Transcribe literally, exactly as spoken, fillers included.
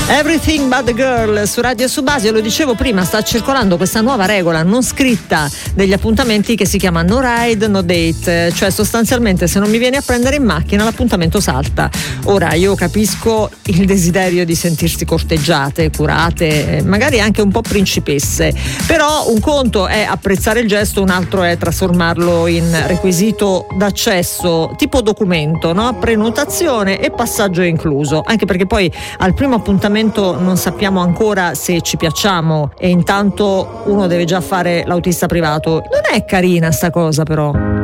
Everything but the girl su Radio Subasio, lo dicevo prima, sta circolando questa nuova regola non scritta degli appuntamenti che si chiama no ride no date, cioè sostanzialmente se non mi vieni a prendere in macchina l'appuntamento salta. Ora io capisco il desiderio di sentirsi corteggiate, curate, magari anche un po' principesse, però un conto è apprezzare il gesto, un altro è trasformarlo in requisito d'accesso, tipo documento, no? Prenotazione e passaggio incluso, anche perché poi al primo appuntamento non sappiamo ancora se ci piacciamo e intanto uno deve già fare l'autista privato. Non è carina sta cosa, però.